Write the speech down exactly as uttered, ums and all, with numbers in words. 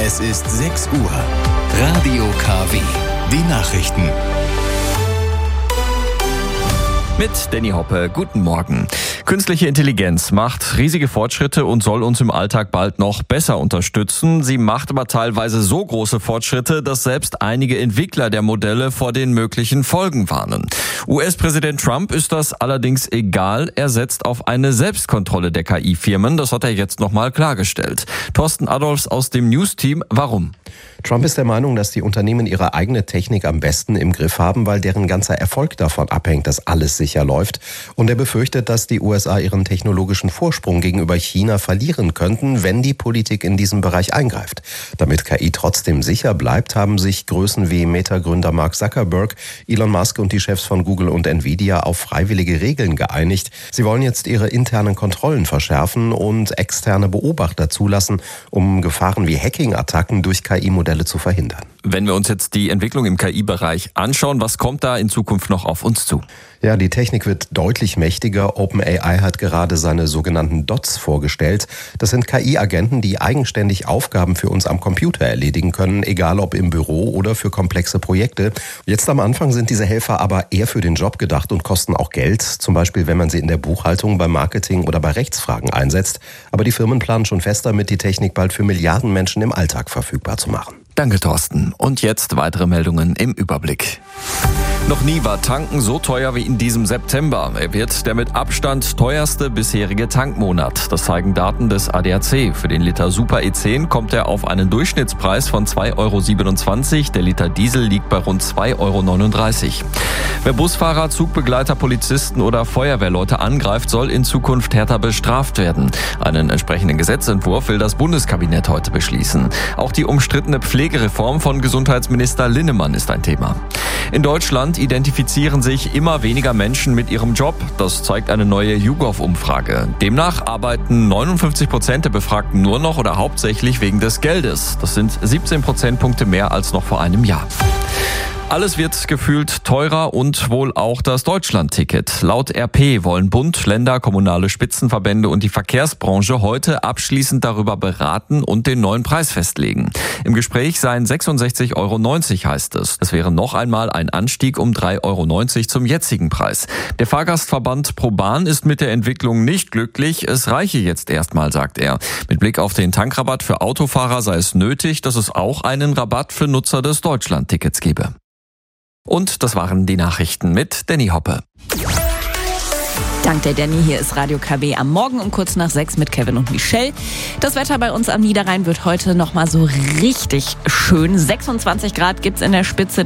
Es ist sechs Uhr. Radio K W. Die Nachrichten. Mit Danny Hoppe, guten Morgen. Künstliche Intelligenz macht riesige Fortschritte und soll uns im Alltag bald noch besser unterstützen. Sie macht aber teilweise so große Fortschritte, dass selbst einige Entwickler der Modelle vor den möglichen Folgen warnen. U S-Präsident Trump ist das allerdings egal. Er setzt auf eine Selbstkontrolle der K I-Firmen. Das hat er jetzt nochmal klargestellt. Thorsten Adolfs aus dem News-Team. Warum? Trump ist der Meinung, dass die Unternehmen ihre eigene Technik am besten im Griff haben, weil deren ganzer Erfolg davon abhängt, dass alles sicher läuft. Und er befürchtet, dass die U S A ihren technologischen Vorsprung gegenüber China verlieren könnten, wenn die Politik in diesem Bereich eingreift. Damit K I trotzdem sicher bleibt, haben sich Größen wie Meta-Gründer Mark Zuckerberg, Elon Musk und die Chefs von Google und Nvidia auf freiwillige Regeln geeinigt. Sie wollen jetzt ihre internen Kontrollen verschärfen und externe Beobachter zulassen, um Gefahren wie Hacking-Attacken durch K I-Modelle zu verhindern. Wenn wir uns jetzt die Entwicklung im K I-Bereich anschauen, was kommt da in Zukunft noch auf uns zu? Ja, die Technik wird deutlich mächtiger. OpenAI hat gerade seine sogenannten Dots vorgestellt. Das sind K I-Agenten, die eigenständig Aufgaben für uns am Computer erledigen können, egal ob im Büro oder für komplexe Projekte. Jetzt am Anfang sind diese Helfer aber eher für den Job gedacht und kosten auch Geld, zum Beispiel wenn man sie in der Buchhaltung, beim Marketing oder bei Rechtsfragen einsetzt. Aber die Firmen planen schon fest damit, die Technik bald für Milliarden Menschen im Alltag verfügbar zu machen. Danke, Thorsten. Und jetzt weitere Meldungen im Überblick. Noch nie war Tanken so teuer wie in diesem September. Er wird der mit Abstand teuerste bisherige Tankmonat. Das zeigen Daten des A D A C. Für den Liter Super E zehn kommt er auf einen Durchschnittspreis von zwei Euro siebenundzwanzig. Der Liter Diesel liegt bei rund zwei Euro neununddreißig. Wer Busfahrer, Zugbegleiter, Polizisten oder Feuerwehrleute angreift, soll in Zukunft härter bestraft werden. Einen entsprechenden Gesetzentwurf will das Bundeskabinett heute beschließen. Auch die umstrittene Pflegereform von Gesundheitsminister Linnemann ist ein Thema. In Deutschland identifizieren sich immer weniger Menschen mit ihrem Job. Das zeigt eine neue YouGov-Umfrage. Demnach arbeiten neunundfünfzig Prozent der Befragten nur noch oder hauptsächlich wegen des Geldes. Das sind siebzehn Prozentpunkte mehr als noch vor einem Jahr. Alles wird gefühlt teurer und wohl auch das Deutschland-Ticket. Laut R P wollen Bund, Länder, kommunale Spitzenverbände und die Verkehrsbranche heute abschließend darüber beraten und den neuen Preis festlegen. Im Gespräch seien sechsundsechzig Euro neunzig, heißt es. Das wäre noch einmal ein Anstieg um drei Euro neunzig zum jetzigen Preis. Der Fahrgastverband ProBahn ist mit der Entwicklung nicht glücklich. Es reiche jetzt erstmal, sagt er. Mit Blick auf den Tankrabatt für Autofahrer sei es nötig, dass es auch einen Rabatt für Nutzer des Deutschland-Tickets gebe. Und das waren die Nachrichten mit Danny Hoppe. Dank der Danny, hier ist Radio K W am Morgen um kurz nach sechs mit Kevin und Michelle. Das Wetter bei uns am Niederrhein wird heute nochmal so richtig schön. sechsundzwanzig Grad gibt's in der Spitze.